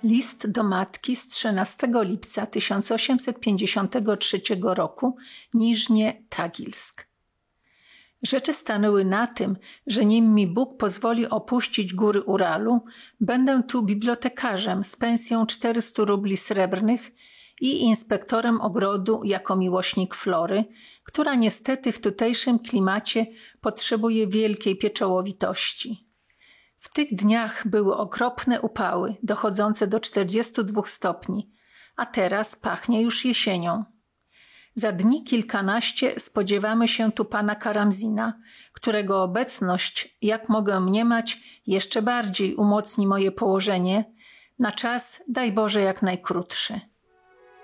List do matki z 13 lipca 1853 roku, Niżnie Tagilsk. Rzeczy stanęły na tym, że nim mi Bóg pozwoli opuścić góry Uralu, będę tu bibliotekarzem z pensją 400 rubli srebrnych i inspektorem ogrodu jako miłośnik flory, która niestety w tutejszym klimacie potrzebuje wielkiej pieczołowitości. W tych dniach były okropne upały, dochodzące do 42 stopni, a teraz pachnie już jesienią. Za dni kilkanaście spodziewamy się tu pana Karamzina, którego obecność, jak mogę mniemać, jeszcze bardziej umocni moje położenie, na czas, daj Boże, jak najkrótszy.